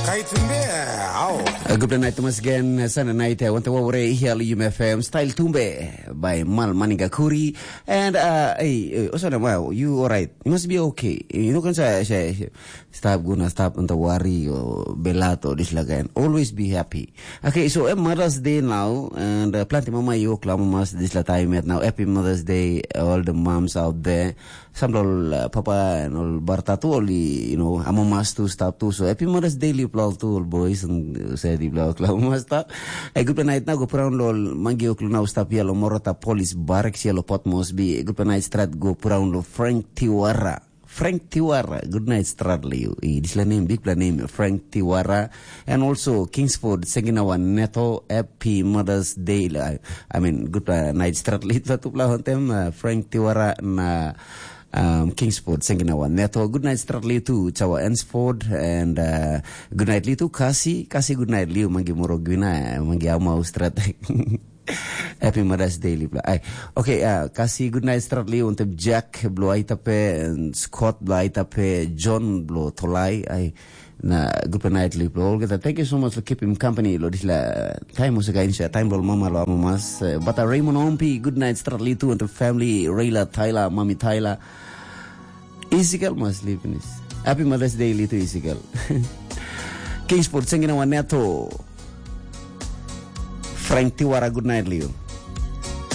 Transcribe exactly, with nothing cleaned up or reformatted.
Uh, good night once again, Sunday night. I want to over here at U M F M Style Tumbe by Mal Maninga Kuri. And, uh, hey, also, well, you alright? You must be okay. You know, can say, say, stop gonna stop on the worry or belato, this like, and always be happy. Okay, so, uh, Mother's Day now, and uh, plenty mama yo, mamas, this la time at now. Happy Mother's Day, all the moms out there. Some uh, papa and all bartatu only, you know, amamas to stop too. So happy Mother's Day, liplau to all boys and say the blau klauma stop. A good night now go brown lol mangio kluna stop yellow morota police barracks yellow pot must be a good night strat go brown lo Frank Tiwara. Frank Tiwara, good night Stradley. This la name, big la name, Frank Tiwara. And also Kingsford, singing our Neto, happy Mother's Day. I mean, good night Stradley. Tatupla hontem, Frank Tiwara na um, Kingsford, singing our Neto. Good night Stradley to Chawa Ensford. And uh, good night Litu, Kasi. Kasi good night Liu, Mangi Morogwina, Mangi Amau Strat. Happy Mother's Day, Libla. Ay, okay, uh, kasi good night Stradley untuk Jack Blo ay tape, Scott Blo ay tape, John Blo tolay ay na good night Libla. All kita thank you so much for keeping company. Lo disla time mo sa kain siya, time lo mama lo mas. Bata Raymond Ompi, good night Stradley too untuk family Rayla Tyla, Mami Tyla. Ezekiel mas lipinis. Happy Mother's Day Lito Ezekiel. Kingsport singing our Neto. Frank Tiwara, good night, Leo.